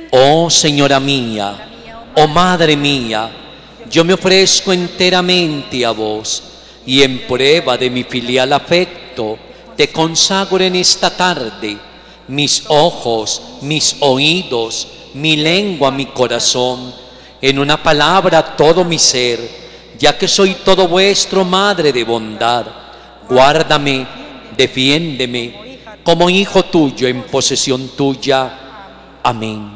Oh Señora mía, oh Madre mía, yo me ofrezco enteramente a vos y en prueba de mi filial afecto te consagro en esta tarde mis ojos, mis oídos, mi lengua, mi corazón, en una palabra todo mi ser, ya que soy todo vuestro, Madre de bondad. Guárdame, defiéndeme como hijo tuyo en posesión tuya. Amén.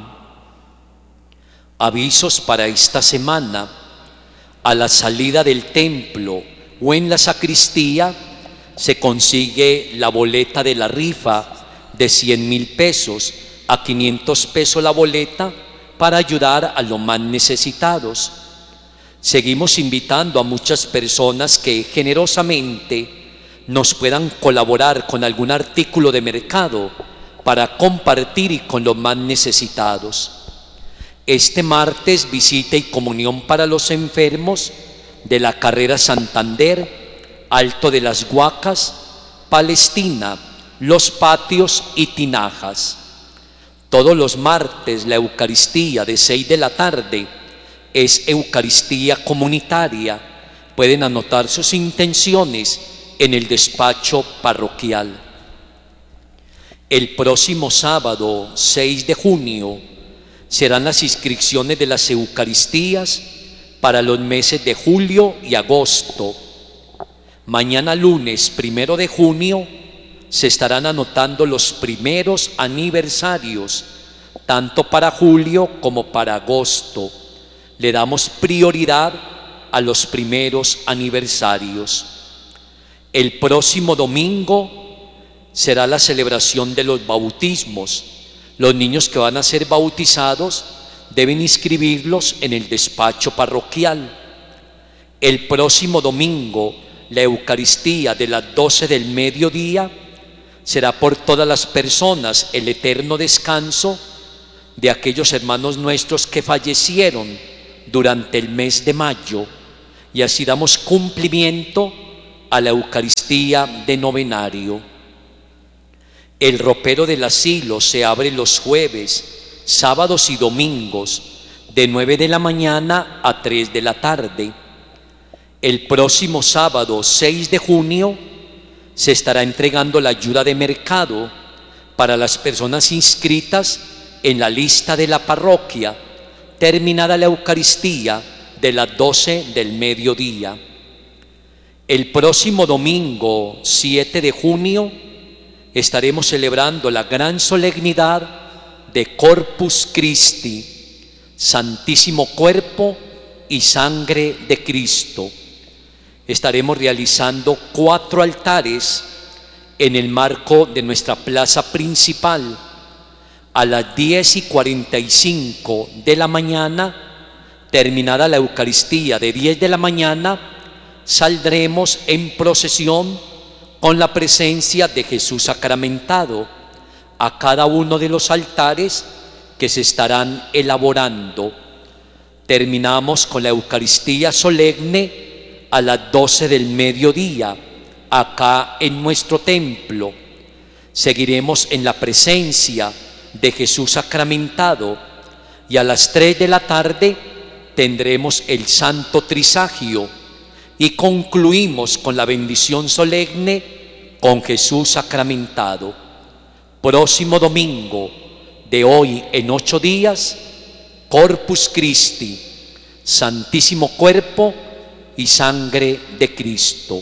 Avisos para esta semana. A la salida del templo o en la sacristía se consigue la boleta de la rifa de 100,000 pesos a 500 pesos la boleta para ayudar a los más necesitados. Seguimos invitando a muchas personas que generosamente nos puedan colaborar con algún artículo de mercado para compartir y con los más necesitados. Este martes, visita y comunión para los enfermos de la Carrera Santander, Alto de las Guacas, Palestina, Los Patios y Tinajas. Todos los martes la Eucaristía de 6 de la tarde es Eucaristía comunitaria. Pueden anotar sus intenciones en el despacho parroquial. El próximo sábado 6 de junio serán las inscripciones de las Eucaristías para los meses de julio y agosto. Mañana lunes 1 de junio se estarán anotando los primeros aniversarios, tanto para julio como para agosto. Le damos prioridad a los primeros aniversarios. El próximo domingo será la celebración de los bautismos. Los niños que van a ser bautizados deben inscribirlos en el despacho parroquial. El próximo domingo, la Eucaristía de las 12 del mediodía será por todas las personas el eterno descanso de aquellos hermanos nuestros que fallecieron durante el mes de mayo, y así damos cumplimiento a la Eucaristía de novenario. El ropero del asilo se abre los jueves, sábados y domingos, de 9 de la mañana a 3 de la tarde. El próximo sábado 6 de junio se estará entregando la ayuda de mercado para las personas inscritas en la lista de la parroquia, terminada la Eucaristía de las 12 del mediodía. El próximo domingo 7 de junio estaremos celebrando la gran solemnidad de Corpus Christi, Santísimo Cuerpo y Sangre de Cristo. Estaremos realizando 4 altares en el marco de nuestra plaza principal. A las 10:45 de la mañana, terminada la Eucaristía de 10 de la mañana, saldremos en procesión con la presencia de Jesús sacramentado a cada uno de los altares que se estarán elaborando. Terminamos con la Eucaristía solemne a las 12 del mediodía, acá en nuestro templo. Seguiremos en la presencia de Jesús sacramentado y a las 3 de la tarde tendremos el Santo Trisagio y concluimos con la bendición solemne con Jesús sacramentado. Próximo domingo, de hoy en 8 días, Corpus Christi, Santísimo Cuerpo y Sangre de Cristo.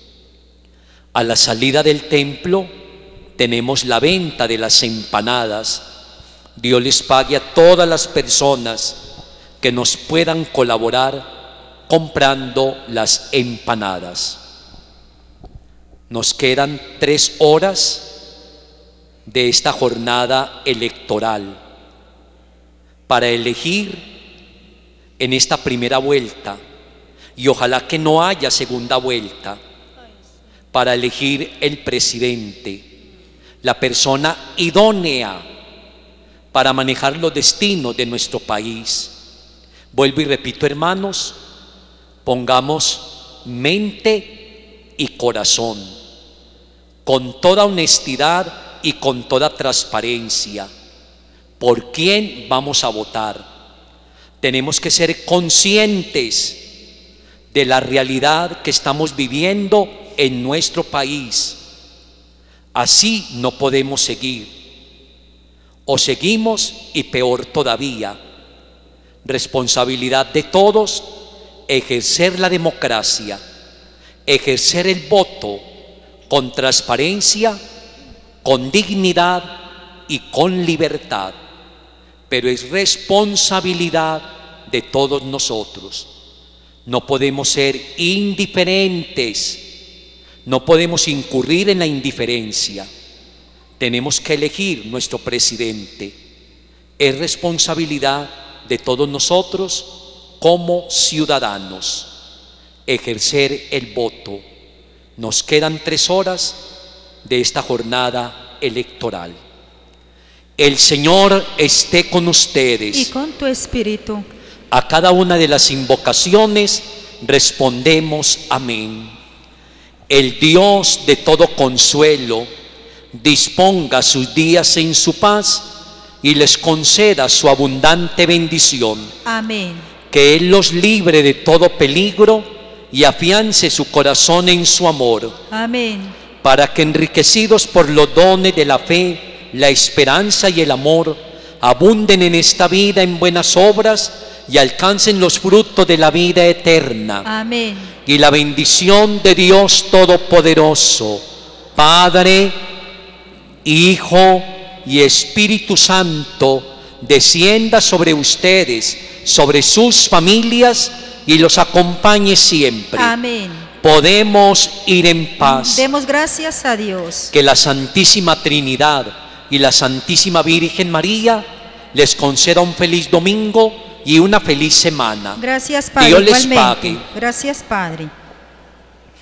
A la salida del templo tenemos la venta de las empanadas. Dios les pague a todas las personas que nos puedan colaborar comprando las empanadas. Nos quedan 3 horas de esta jornada electoral para elegir en esta primera vuelta, y ojalá que no haya segunda vuelta, para elegir el presidente, la persona idónea para manejar los destinos de nuestro país. Vuelvo y repito, hermanos, pongamos mente y corazón, con toda honestidad y con toda transparencia. por quién vamos a votar. Tenemos que ser conscientes de la realidad que estamos viviendo en nuestro país. Así no podemos seguir. O seguimos y peor todavía. Responsabilidad de todos, ejercer la democracia, ejercer el voto con transparencia, con dignidad y con libertad. Pero es responsabilidad de todos nosotros. No podemos ser indiferentes, no podemos incurrir en la indiferencia. Tenemos que elegir nuestro presidente. Es responsabilidad de todos nosotros como ciudadanos ejercer el voto. Nos quedan 3 horas de esta jornada electoral. El Señor esté con ustedes. Y con tu espíritu. A cada una de las invocaciones respondemos amén. El Dios de todo consuelo disponga sus días en su paz y les conceda su abundante bendición. Amén. Que Él los libre de todo peligro y afiance su corazón en su amor. Amén. Para que enriquecidos por los dones de la fe, la esperanza y el amor, abunden en esta vida en buenas obras y alcancen los frutos de la vida eterna. Amén. Y la bendición de Dios Todopoderoso, Padre, Hijo y Espíritu Santo, descienda sobre ustedes, sobre sus familias y los acompañe siempre. Amén. Podemos ir en paz. Demos gracias a Dios. Que la Santísima Trinidad y la Santísima Virgen María les conceda un feliz domingo y una feliz semana. Gracias, Padre. Dios les Igualmente. pague. Gracias, Padre.